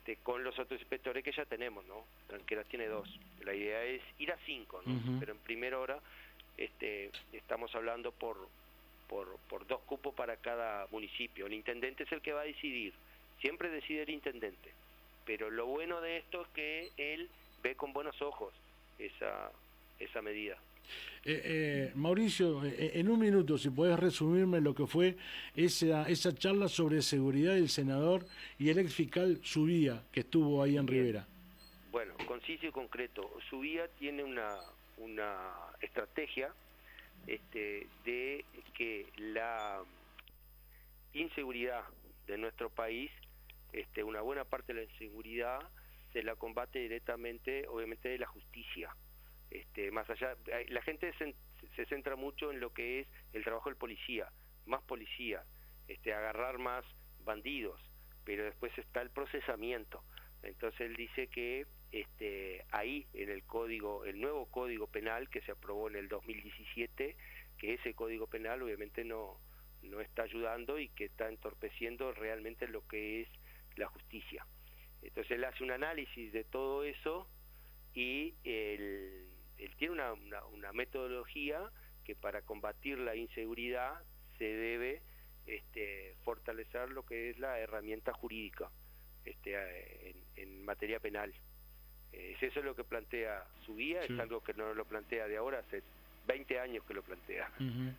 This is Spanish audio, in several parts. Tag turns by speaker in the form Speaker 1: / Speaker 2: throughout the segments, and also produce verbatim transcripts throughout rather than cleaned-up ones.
Speaker 1: este, con los otros inspectores que ya tenemos, ¿no? Tranqueras tiene dos. La idea es ir a cinco, ¿no? Uh-huh. Pero en primera hora este, estamos hablando por, por, por dos cupos para cada municipio. El intendente es el que va a decidir. Siempre decide el intendente. Pero lo bueno de esto es que él ve con buenos ojos esa, esa medida.
Speaker 2: Eh, eh, Mauricio, eh, en un minuto, si podés resumirme lo que fue esa, esa charla sobre seguridad del senador y el ex fiscal Subía, que estuvo ahí en
Speaker 1: Bien.
Speaker 2: Rivera.
Speaker 1: Bueno, conciso y concreto. Subía tiene una, una estrategia este, de que la inseguridad de nuestro país, este, una buena parte de la inseguridad se la combate directamente, obviamente, de la justicia. Este, más allá, la gente se, se centra mucho en lo que es el trabajo del policía, más policía, este, agarrar más bandidos, pero después está el procesamiento. Entonces él dice que este, ahí en el código, el nuevo código penal que se aprobó en el dos mil diecisiete, que ese código penal obviamente no, no está ayudando y que está entorpeciendo realmente lo que es la justicia. Entonces él hace un análisis de todo eso y él, él tiene una, una, una metodología que para combatir la inseguridad se debe este, fortalecer lo que es la herramienta jurídica este, en, en materia penal. Eh, es eso lo que plantea Subía, sí. Es algo que no lo plantea de ahora, hace veinte años que lo plantea. Uh-huh.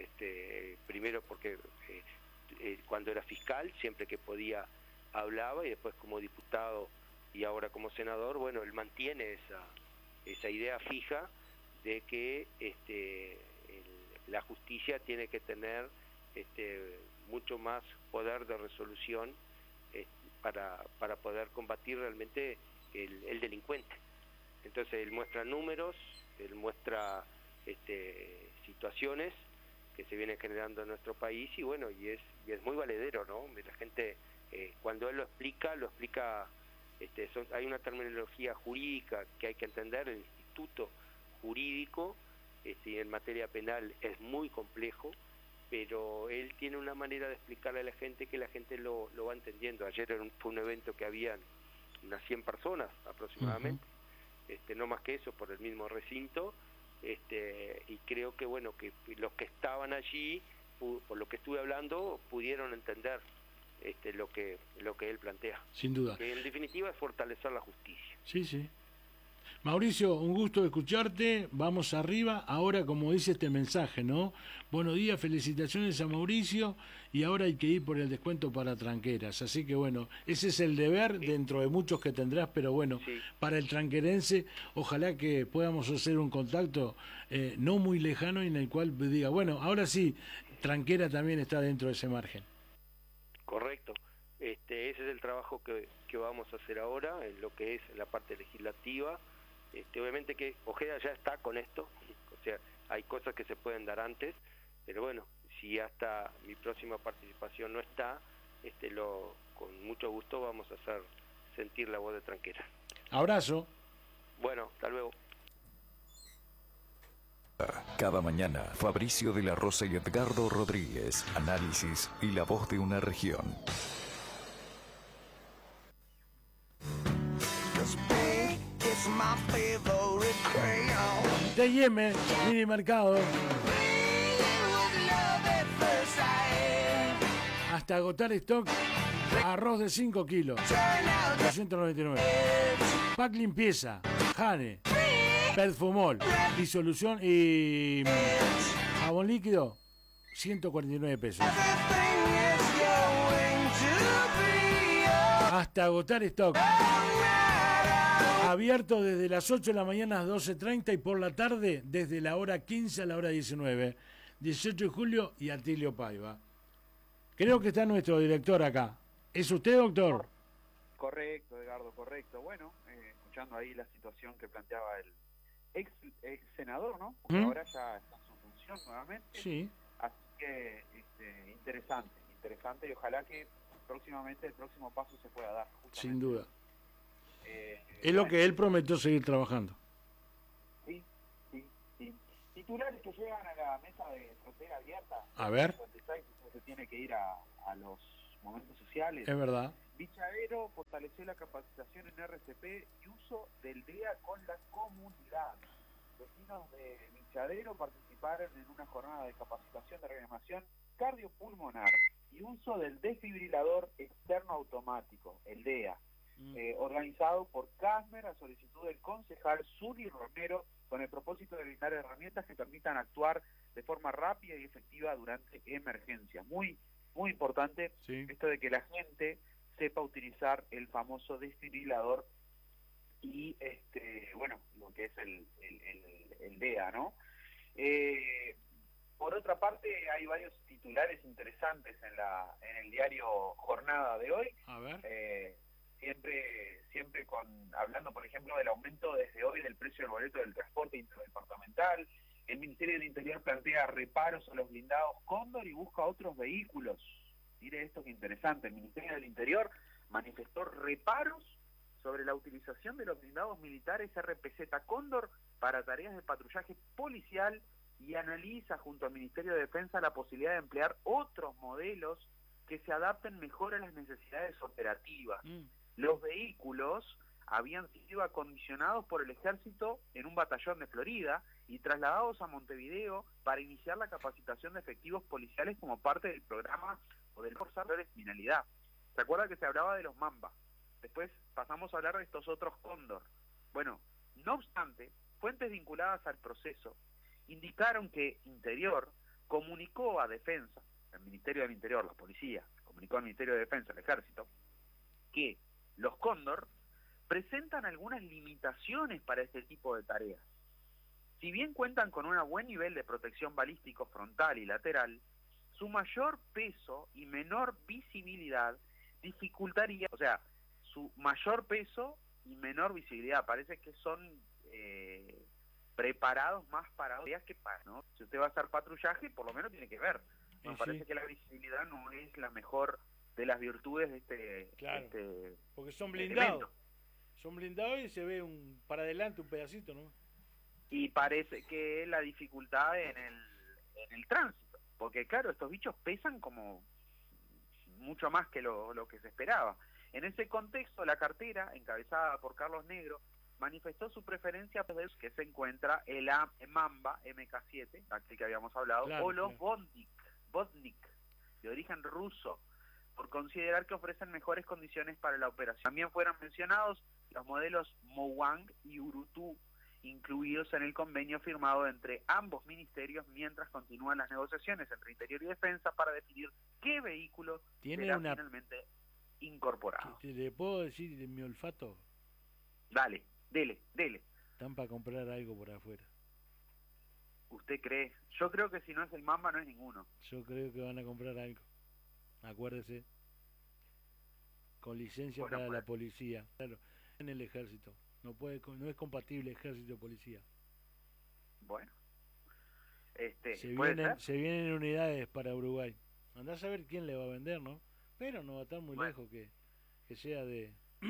Speaker 1: este, primero porque eh, eh, cuando era fiscal, siempre que podía hablaba, y después como diputado y ahora como senador, bueno, él mantiene esa esa idea fija de que este el, la justicia tiene que tener este mucho más poder de resolución eh, para para poder combatir realmente el, el delincuente. Entonces él muestra números, él muestra este situaciones que se vienen generando en nuestro país y bueno, y es y es muy valedero, ¿no? La gente Eh, cuando él lo explica, lo explica, este, son, hay una terminología jurídica que hay que entender, el instituto jurídico, este, en materia penal es muy complejo, pero él tiene una manera de explicarle a la gente que la gente lo, lo va entendiendo. Ayer era un, fue un evento que habían unas cien personas aproximadamente, uh-huh. este, no más que eso, por el mismo recinto, este, y creo que bueno, que los que estaban allí, por lo que estuve hablando, pudieron entender Este, lo que lo que él plantea.
Speaker 2: Sin duda.
Speaker 1: Que en definitiva es fortalecer la justicia.
Speaker 2: Sí, sí. Mauricio, un gusto escucharte. Vamos arriba. Ahora, como dice este mensaje, ¿no? Buenos días, felicitaciones a Mauricio. Y ahora hay que ir por el descuento para tranqueras. Así que, bueno, ese es el deber sí. dentro de muchos que tendrás. Pero bueno, sí. para el tranquerense, ojalá que podamos hacer un contacto eh, no muy lejano en el cual diga, bueno, ahora sí, tranquera también está dentro de ese margen.
Speaker 1: Correcto. Este, ese es el trabajo que, que vamos a hacer ahora, en lo que es la parte legislativa. Este, obviamente que Ojeda ya está con esto, o sea, hay cosas que se pueden dar antes, pero bueno, si hasta mi próxima participación no está, este, lo, con mucho gusto vamos a hacer sentir la voz de Tranquera.
Speaker 2: Abrazo.
Speaker 1: Bueno, hasta luego.
Speaker 3: Cada mañana, Fabricio de la Rosa y Edgardo Rodríguez, análisis y la voz de una región.
Speaker 2: T y M, mini mercado. Hasta agotar stock, arroz de cinco kilos, doscientos noventa y nueve. Pack limpieza, Jane. Perfumol, disolución y jabón líquido, ciento cuarenta y nueve pesos. Hasta agotar stock. Abierto desde las ocho de la mañana a las doce treinta y por la tarde desde la hora quince a la hora diecinueve. dieciocho de julio y Atilio Paiva. Creo que está nuestro director acá. ¿Es usted, doctor?
Speaker 4: Correcto, Edgardo, correcto. Bueno, eh, escuchando ahí la situación que planteaba el Ex, ex senador, ¿no? Porque ¿Mm? ahora ya está en su función nuevamente.
Speaker 2: Sí.
Speaker 4: Así que este, interesante, interesante y ojalá que próximamente el próximo paso se pueda dar.
Speaker 2: Sin duda.
Speaker 4: Eh,
Speaker 2: es bueno, lo que él prometió seguir trabajando.
Speaker 4: Sí, sí, sí. Titulares que llegan a la mesa de frontera abierta.
Speaker 2: A ver.
Speaker 4: Se tiene que ir a, a los momentos sociales.
Speaker 2: Es verdad.
Speaker 4: Vichadero fortaleció la capacitación en R C P y uso del D E A con la comunidad. Vecinos de Vichadero participaron en una jornada de capacitación de reanimación cardiopulmonar y uso del desfibrilador externo automático, el D E A, mm. eh, organizado por CASMER a solicitud del concejal Zuli Romero, con el propósito de brindar herramientas que permitan actuar de forma rápida y efectiva durante emergencias. Muy, muy importante sí. esto de que la gente sepa utilizar el famoso desfibrilador y, este bueno, lo que es el, el, el, el D E A, ¿no? Eh, por otra parte, hay varios titulares interesantes en la en el diario Jornada de hoy.
Speaker 2: A ver.
Speaker 4: Eh, siempre siempre con hablando, por ejemplo, del aumento desde hoy del precio del boleto del transporte interdepartamental. El Ministerio del Interior plantea reparos a los blindados Cóndor y busca otros vehículos. Mire esto que interesante, el Ministerio del Interior manifestó reparos sobre la utilización de los blindados militares R P Z Cóndor para tareas de patrullaje policial y analiza junto al Ministerio de Defensa la posibilidad de emplear otros modelos que se adapten mejor a las necesidades operativas. Mm. Los vehículos habían sido acondicionados por el Ejército en un batallón de Florida y trasladados a Montevideo para iniciar la capacitación de efectivos policiales como parte del programa o del forzar de criminalidad. ¿Se acuerda que se hablaba de los Mamba? Después pasamos a hablar de estos otros Cóndor. Bueno, no obstante, fuentes vinculadas al proceso indicaron que Interior comunicó a Defensa, el Ministerio del Interior, la Policía, comunicó al Ministerio de Defensa, el Ejército, que los Cóndor presentan algunas limitaciones para este tipo de tareas. Si bien cuentan con un buen nivel de protección balístico frontal y lateral, su mayor peso y menor visibilidad dificultaría, o sea, su mayor peso y menor visibilidad, parece que son eh, preparados más para tareas que para, ¿no? Si usted va a hacer patrullaje, por lo menos tiene que ver. Me sí, parece sí. que la visibilidad no es la mejor de las virtudes de este,
Speaker 2: claro,
Speaker 4: este
Speaker 2: porque son blindados, evento. Son blindados y se ve un para adelante un pedacito, ¿no?
Speaker 4: Y parece que la dificultad en el, en el tránsito, porque claro, estos bichos pesan como mucho más que lo, lo que se esperaba. En ese contexto, la cartera, encabezada por Carlos Negro, manifestó su preferencia por que se encuentra el Mamba M K siete, aquel que habíamos hablado, claro, o los claro. Vodnik, Vodnik, de origen ruso, por considerar que ofrecen mejores condiciones para la operación. También fueron mencionados los modelos Mowang y Urutu, incluidos en el convenio firmado entre ambos ministerios mientras continúan las negociaciones entre Interior y Defensa para definir qué vehículo
Speaker 2: ¿Tiene
Speaker 4: será
Speaker 2: una...
Speaker 4: finalmente incorporado.
Speaker 2: ¿Le puedo decir de mi olfato?
Speaker 4: Dale, dele, dele.
Speaker 2: Están para comprar algo por afuera.
Speaker 4: ¿Usted cree? Yo creo que si no es el Mamba no es ninguno.
Speaker 2: Yo creo que van a comprar algo. Acuérdese. Con licencia bueno, para pues. la policía. Claro, en el ejército. No puede, no es compatible ejército-policía.
Speaker 4: Bueno. Este,
Speaker 2: se, vienen, se vienen unidades para Uruguay. Andá a saber quién le va a vender, ¿no? Pero no va a estar muy bueno. lejos que, que sea de...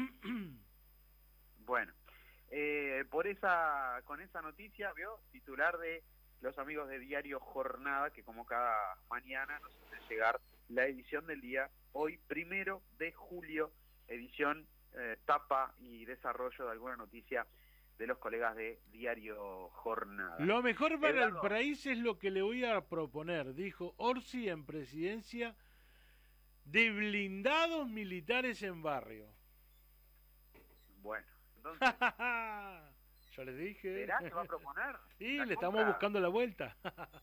Speaker 4: Bueno. Eh, por esa, con esa noticia, vio, titular de los amigos de Diario Jornada, que como cada mañana nos hacen llegar la edición del día, hoy primero de julio, edición eh, tapa y desarrollo de alguna noticia de los colegas de Diario Jornada.
Speaker 2: Lo mejor para Eduardo, el país es lo que le voy a proponer, dijo Orsi en presidencia, de blindados militares en barrio.
Speaker 4: Bueno, entonces...
Speaker 2: Yo les dije.
Speaker 4: ¿Será que va a proponer?
Speaker 2: Sí, le compra? Estamos buscando la vuelta.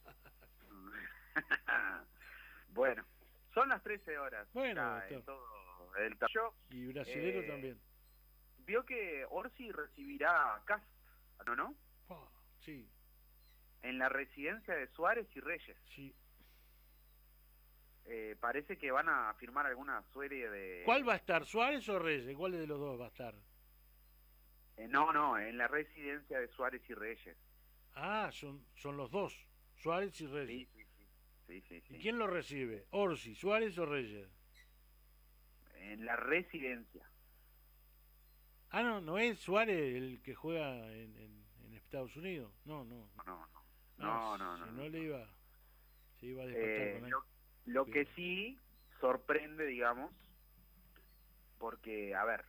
Speaker 4: Bueno, son las trece horas.
Speaker 2: Bueno,
Speaker 4: en todo el tallo.
Speaker 2: Y brasilero eh, también.
Speaker 4: Vio que Orsi recibirá a Cast, ¿no? ¿no?
Speaker 2: Oh, sí.
Speaker 4: En la residencia de Suárez y Reyes.
Speaker 2: Sí.
Speaker 4: Eh, parece que van a firmar alguna serie de...
Speaker 2: ¿Cuál va a estar, Suárez o Reyes? ¿Cuál de los dos va a estar?
Speaker 4: Eh, no, no, en la residencia de Suárez y Reyes.
Speaker 2: Ah, son, son los dos, Suárez y Reyes.
Speaker 4: Sí, sí, sí. sí, sí, sí.
Speaker 2: ¿Y quién lo recibe? ¿Orsi, Suárez o Reyes?
Speaker 4: En la residencia.
Speaker 2: Ah, no, no es Suárez el que juega en, en, en Estados Unidos. No, no.
Speaker 4: No, no, no, no. no,
Speaker 2: si
Speaker 4: no,
Speaker 2: no,
Speaker 4: no
Speaker 2: le iba, se iba a despachar
Speaker 4: eh,
Speaker 2: con él.
Speaker 4: Lo, lo que sí sorprende, digamos, porque, a ver,